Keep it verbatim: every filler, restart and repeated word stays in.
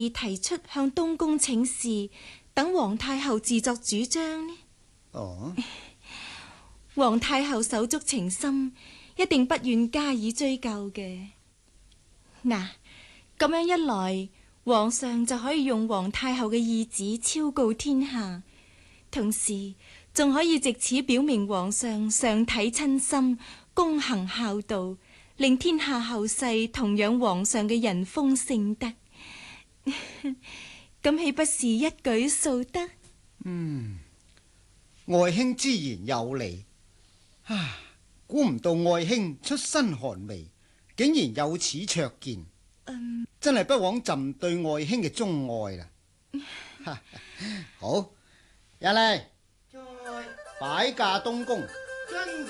而提出向東宮請示，等皇太后自作主張呢？ 哦， 皇太后手足情深，一定不願加以追究嘅。嗱，咁樣一來，皇上就可以用皇太后嘅意旨昭告天下，同時仲可以借此表明皇上上體親心，躬行孝道，令天下後世同樣皇上嘅仁風聖德。咁豈不是一舉數得？ 嗯，愛卿之言有理。啊，估唔到愛卿出身寒微，竟然有此卓見。 嗯， 真係不枉朕對愛卿嘅鍾愛啦。好，入嚟，擺駕東宮。